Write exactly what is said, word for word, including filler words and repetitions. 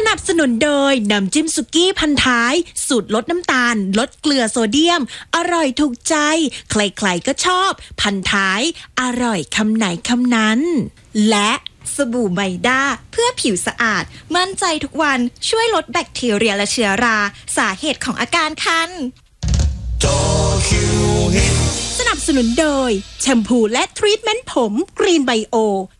นับสนุนโดยน้ำจิ้มสุกี้พันท้ายสูตรลดน้ำตาลลดเกลือโซเดียมอร่อยถูกใจใครๆก็ชอบพันท้ายอร่อยคำไหนคำนั้นและสบู่ไมด้าเพื่อผิวสะอาดมั่นใจทุกวันช่วยลดแบคทีเรียและเชื้อราสาเหตุของอาการคันสนับสนุนโดยแชมพูและทรีทเมนต์ผมกรีนไบโอ